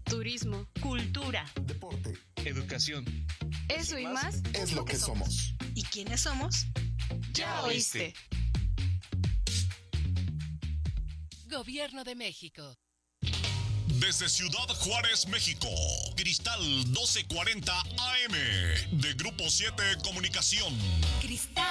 turismo, cultura, deporte, educación. Eso y más es lo que somos. ¿Y quiénes somos? Ya oíste. Gobierno de México. Desde Ciudad Juárez, México, Cristal 1240 AM, de Grupo 7 Comunicación. Cristal.